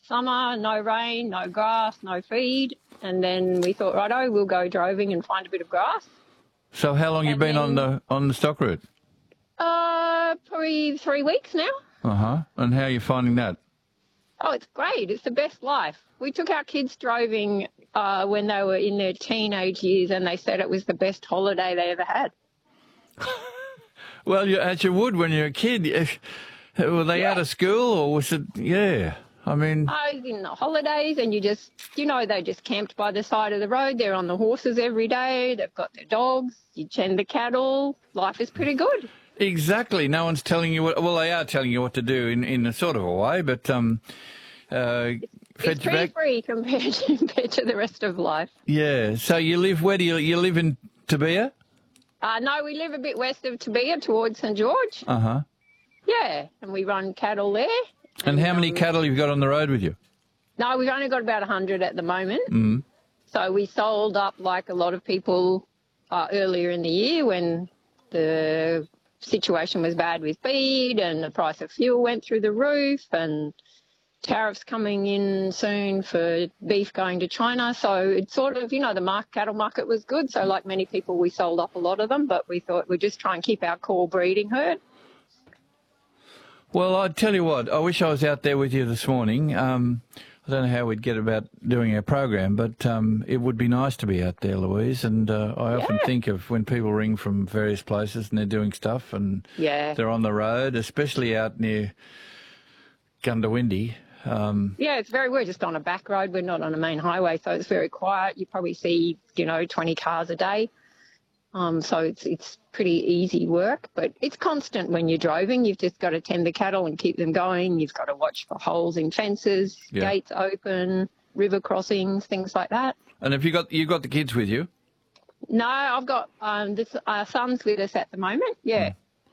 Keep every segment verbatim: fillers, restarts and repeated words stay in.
summer, no rain, no grass, no feed. And then we thought, righto, we'll go droving and find a bit of grass. So how long have you been then, on the on the stock route? Uh, probably three weeks now. Uh-huh. And how are you finding that? Oh, it's great. It's the best life. We took our kids droving uh, when they were in their teenage years, and they said it was the best holiday they ever had. Well, you, as you would when you're a kid. If, were they yeah. out of school, or was it, yeah, I mean... I was in the holidays, and you just, you know, they just camped by the side of the road. They're on the horses every day. They've got their dogs. You tend the cattle. Life is pretty good. Exactly. No one's telling you what... Well, they are telling you what to do in, in a sort of a way, but... um, uh, It's, it's pretty back. free compared to, compared to the rest of life. Yeah. So you live... Where do you... You live in Tabea? Uh, no, we live a bit west of Tabea towards St George. Uh-huh. Yeah, and we run cattle there. And, and how many um, cattle have you got on the road with you? No, we've only got about one hundred at the moment. Mm. So we sold up like a lot of people uh, earlier in the year when the situation was bad with feed and the price of fuel went through the roof and tariffs coming in soon for beef going to China. So it's sort of, you know, the market, cattle market was good. So like many people, we sold up a lot of them, but we thought we'd just try and keep our core breeding herd. Well, I tell you what, I wish I was out there with you this morning. Um, I don't know how we'd get about doing our program, but um, it would be nice to be out there, Louise. And uh, I often yeah. think of when people ring from various places and they're doing stuff and yeah. they're on the road, especially out near Gundawindi. Um, yeah, it's very, we're just on a back road. We're not on a main highway, so it's very quiet. You probably see, you know, twenty cars a day. Um, so it's it's pretty easy work, but it's constant when you're droving. You've just got to tend the cattle and keep them going. You've got to watch for holes in fences, yeah. gates open, river crossings, things like that. And have you got you got the kids with you? No, I've got um, this, our son's with us at the moment. Yeah.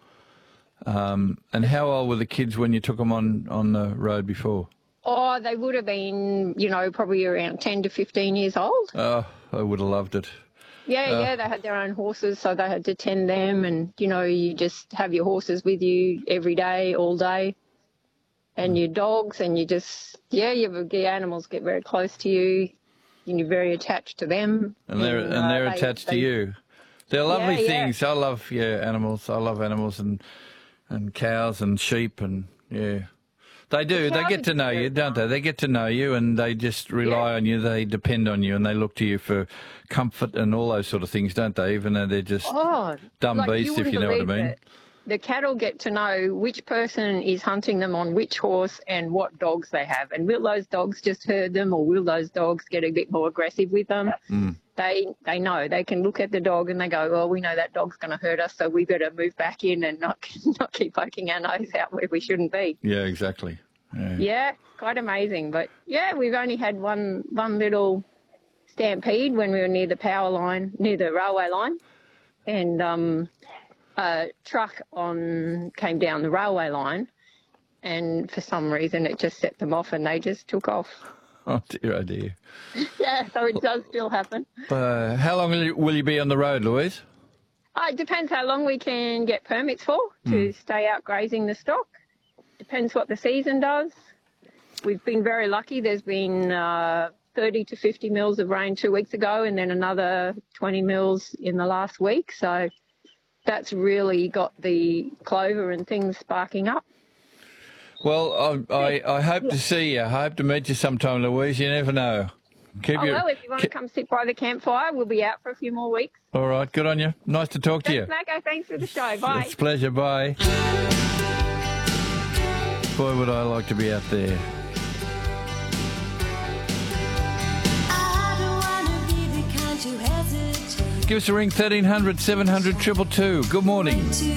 Hmm. Um, and how old were the kids when you took them on, on the road before? Oh, they would have been, you know, probably around ten to fifteen years old. Oh, I would have loved it. Yeah, uh, yeah, they had their own horses, so they had to tend them. And, you know, you just have your horses with you every day, all day, and your dogs, and you just, yeah, you, the animals get very close to you, and you're very attached to them. And they're, and, and they're uh, attached they, to you. They're lovely yeah, things. Yeah. I love, yeah, animals. I love animals and and cows and sheep and, yeah. They do. The they get to know you, don't they? They get to know you and they just rely yeah. on you. They depend on you and they look to you for comfort and all those sort of things, don't they? Even though they're just oh, dumb like beasts, you if you know what I mean. It. The cattle get to know which person is hunting them on which horse and what dogs they have. And will those dogs just herd them or will those dogs get a bit more aggressive with them? Mm. They they know. They can look at the dog and they go, well, we know that dog's going to hurt us, so we better move back in and not not keep poking our nose out where we shouldn't be. Yeah, exactly. Yeah. yeah, quite amazing. But, yeah, we've only had one one little stampede when we were near the power line, near the railway line. And um, a truck on came down the railway line and for some reason it just set them off and they just took off. Oh, dear, oh, dear. Yeah, so it does still happen. Uh, how long will you, will you be on the road, Louise? Uh, it depends how long we can get permits for to mm. stay out grazing the stock. Depends what the season does. We've been very lucky. There's been uh, thirty to fifty mils of rain two weeks ago and then another twenty mils in the last week. So that's really got the clover and things sparking up. Well, I, I, I hope to see you. I hope to meet you sometime, Louise. You never know. Keep oh, your, well, if you want keep... to come sit by the campfire, we'll be out for a few more weeks. All right, good on you. Nice to talk Thanks, to you. Marco. Thanks for the show. Bye. It's a pleasure. Bye. Boy, would I like to be out there. Give us a ring, thirteen hundred, seven hundred, two two two. Good morning.